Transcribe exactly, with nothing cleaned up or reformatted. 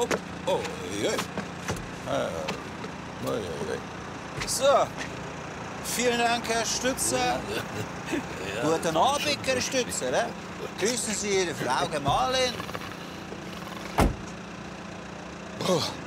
Oh, oh, je. Ah, oh, je, je. So. Vielen Dank, Herr Stützer. Ja. Guten Abend, Herr Stützer. Eh? Grüßen Sie Ihre Frau Gemahlin. Oh.